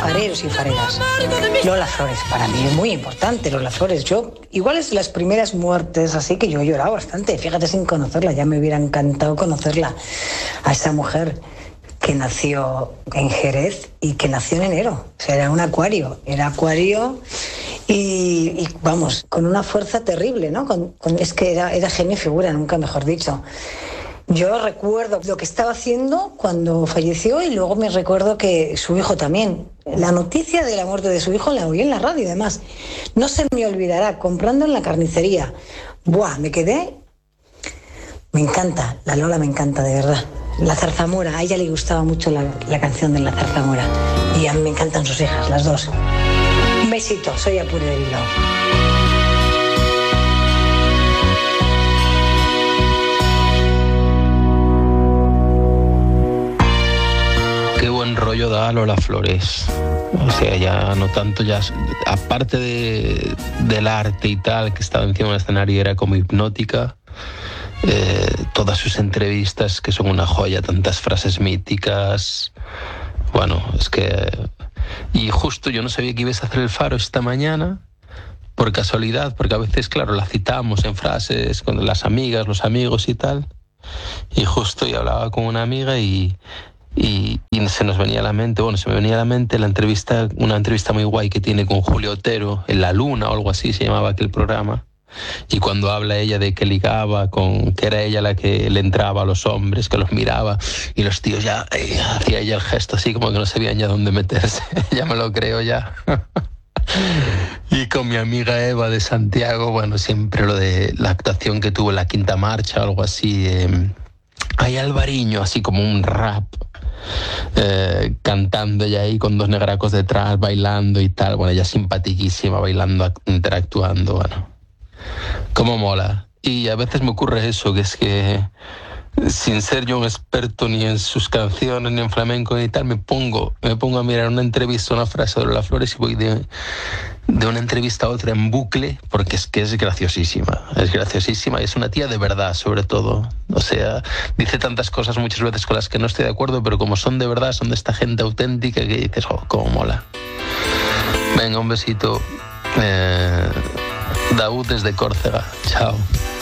fareros y fareras. Lola Flores, para mí es muy importante, Lola Flores. Igual es de las primeras muertes así que yo he llorado bastante, fíjate, sin conocerla, ya me hubiera encantado conocerla, a esa mujer que nació en Jerez y que nació en enero. O sea, era acuario y vamos, con una fuerza terrible, ¿no? Es que era genio y figura, nunca mejor dicho. Yo recuerdo lo que estaba haciendo cuando falleció y luego me recuerdo que su hijo también. La noticia de la muerte de su hijo la oí en la radio y demás. No se me olvidará, comprando en la carnicería. ¡Buah! Me quedé... Me encanta, la Lola me encanta, de verdad. La zarzamora, a ella le gustaba mucho la canción de la zarzamora. Y a mí me encantan sus hijas, las dos. Un besito, soy Apure de Bilbao. Qué buen rollo da Lola Flores. O sea, ya no tanto, ya aparte del arte y tal, que estaba encima del escenario, era como hipnótica. Todas sus entrevistas, que son una joya, tantas frases míticas. Bueno, es que... Y justo yo no sabía que ibas a hacer el Faro esta mañana, por casualidad, porque a veces, claro, la citamos en frases con las amigas, los amigos y tal. Y justo yo hablaba con una amiga y se nos venía a la mente, se me venía a la mente una entrevista muy guay que tiene con Julio Otero, en La Luna o algo así se llamaba aquel programa. Y cuando habla ella de que ligaba que era ella la que le entraba a los hombres, que los miraba, y los tíos ya hacía ella el gesto así como que no sabían ya dónde meterse. Ya me lo creo ya. Y con mi amiga Eva de Santiago, siempre lo de la actuación que tuvo en la Quinta Marcha, algo así. Hay Alvariño, así como un rap, cantando ella ahí con dos negracos detrás, bailando y tal. Ella simpaticísima, bailando, interactuando, cómo mola. Y a veces me ocurre eso, que es que sin ser yo un experto ni en sus canciones ni en flamenco ni tal, me pongo a mirar una entrevista, una frase de Lola Flores y voy de una entrevista a otra en bucle, porque es que es graciosísima y es una tía de verdad, sobre todo. O sea, dice tantas cosas muchas veces con las que no estoy de acuerdo, pero como son de verdad, son de esta gente auténtica que dices, cómo mola. Venga, un besito. Daud desde Córcega. Chao.